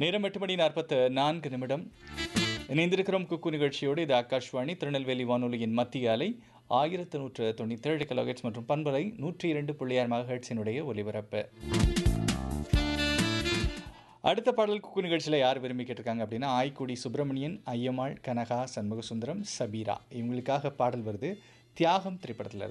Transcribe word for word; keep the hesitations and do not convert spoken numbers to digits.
நேரம் எட்டு மணி நாற்பத்து நான்கு நிமிடம். இணைந்திருக்கிறோம் குக்கு நிகழ்ச்சியோடு. இது ஆகாஷ்வாணி திருநெல்வேலி வானொலியின் மத்திய அலை ஆயிரத்து நூற்று தொண்ணூற்றி ஏழு கிலோஹெட்ஸ் மற்றும் பண்பலை நூற்றி இரண்டு புள்ளி ஆறு மெகாஹெர்ட்ஸினுடைய ஒலிபரப்பு. அடுத்த பாடல் குக்கு நிகழ்ச்சியில் யார் விரும்பி கேட்டிருக்காங்க அப்படின்னா, ஆய்க்குடி சுப்பிரமணியன், ஐயம்மாள், கனகா, சண்முகசுந்தரம், சபீரா இவங்களுக்காக பாடல் வருது. தியாகம் திரைப்படத்தில்.